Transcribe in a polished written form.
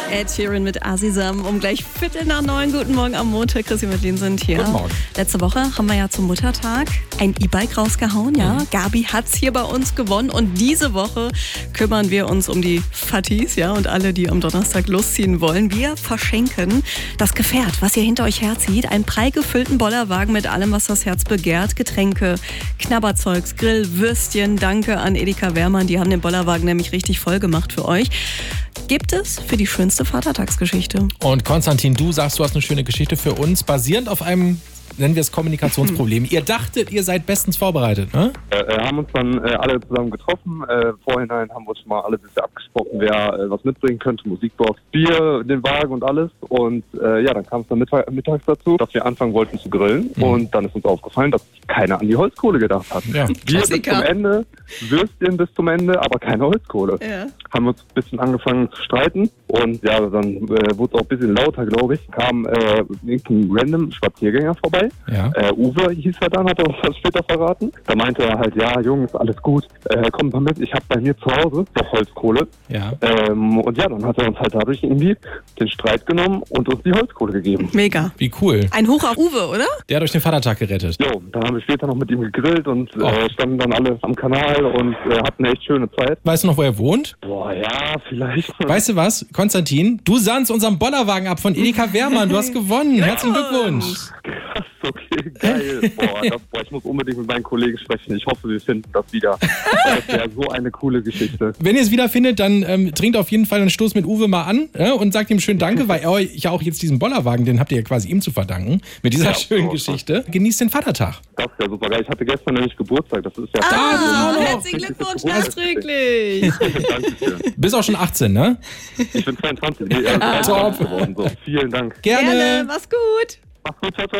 Ed Sheeran mit Azizam um gleich 8:45. Guten Morgen am Montag. Chrissy und Lin sind hier. Guten Morgen. Letzte Woche haben wir ja zum Muttertag ein E-Bike rausgehauen. Ja, Gabi hat's hier bei uns gewonnen. Und diese Woche kümmern wir uns um die Fattis, ja, und alle, die am Donnerstag losziehen wollen. Wir verschenken das Gefährt, was ihr hinter euch herzieht. Einen prall gefüllten Bollerwagen mit allem, was das Herz begehrt. Getränke, Knabberzeugs, Grill, Würstchen. Danke an Edeka Wehrmann. Die haben den Bollerwagen nämlich richtig voll gemacht für euch. Gibt es für die schönste Vatertagsgeschichte. Und Konstantin, du sagst, du hast eine schöne Geschichte für uns, basierend auf einem, nennen wir es, Kommunikationsproblem. Ihr dachtet, ihr seid bestens vorbereitet, ne? Haben uns dann alle zusammen getroffen. Vorhinein haben wir uns schon mal alle ein bisschen abgesprochen, wer was mitbringen könnte. Musikbox, Bier, den Wagen und alles. Und dann kam es dann mittags dazu, dass wir anfangen wollten zu grillen. Und dann ist uns aufgefallen, dass keiner an die Holzkohle gedacht hat. Ja. Bier bis zum Ende, Würstchen bis zum Ende, aber keine Holzkohle. Ja. Haben uns ein bisschen angefangen zu streiten. Und ja, dann wurde es auch ein bisschen lauter, glaube ich. Kam irgendein random Spaziergänger vorbei. Ja. Uwe hieß er dann, hat er uns das später verraten. Da meinte er halt, ja, Jungs, alles gut, kommt mal mit, ich habe bei mir zu Hause noch Holzkohle. Ja. Und ja, dann hat er uns halt dadurch irgendwie den Streit genommen und uns die Holzkohle gegeben. Mega. Wie cool. Ein Hoch auf Uwe, oder? Der hat euch den Vatertag gerettet. Jo, dann haben wir später noch mit ihm gegrillt und standen dann alle am Kanal und hatten eine echt schöne Zeit. Weißt du noch, wo er wohnt? Boah, ja, vielleicht. Weißt du was, Konstantin? Du sahnst unseren Bollerwagen ab von Edeka Wehrmann. Du hast gewonnen. Herzlichen Glückwunsch. Krass, okay, geil. Ich muss unbedingt mit meinen Kollegen sprechen. Ich hoffe, wir finden das wieder. Das wäre so eine coole Geschichte. Wenn ihr es wiederfindet, dann trinkt auf jeden Fall einen Stoß mit Uwe mal an und sagt ihm schön Danke, weil er euch ja auch jetzt diesen Bollerwagen, den habt ihr ja quasi ihm zu verdanken, mit dieser schönen Geschichte. Genießt den Vatertag. Das ist ja super geil. Ich hatte gestern nämlich Geburtstag. Das ist ja Herzlichen Glückwunsch nachträglich. Dankeschön. Bist auch schon 18, ne? Ich bin 22. Top. Geworden. So, vielen Dank. Gerne. Gerne, mach's gut. Mach's gut, ciao, ciao.